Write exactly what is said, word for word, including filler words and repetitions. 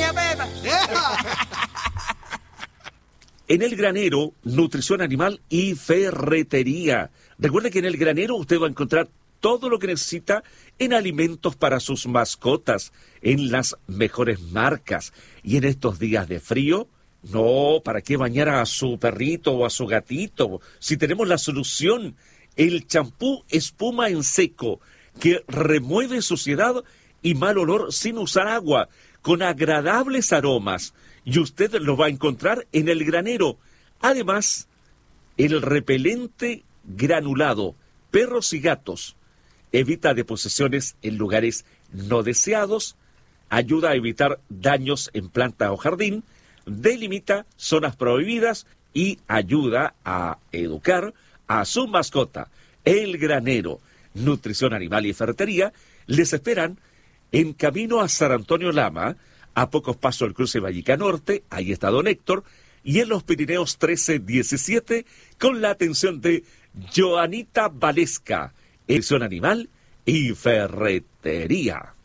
qué pena. En El Granero, nutrición animal y ferretería. Recuerde que en El Granero usted va a encontrar todo lo que necesita en alimentos para sus mascotas, en las mejores marcas. Y en estos días de frío, no, ¿para qué bañar a su perrito o a su gatito? Si tenemos la solución, el champú espuma en seco, que remueve suciedad y mal olor sin usar agua, con agradables aromas. Y usted lo va a encontrar en El Granero. Además, el repelente granulado, perros y gatos, evita deposiciones en lugares no deseados, ayuda a evitar daños en planta o jardín, delimita zonas prohibidas y ayuda a educar a su mascota. El Granero, nutrición animal y ferretería, les esperan en camino a San Antonio Lama, a pocos pasos del cruce Vallica Norte, ahí está Don Héctor, y en los Pirineos trece diecisiete, con la atención de Joanita Valesca, edición animal y ferretería.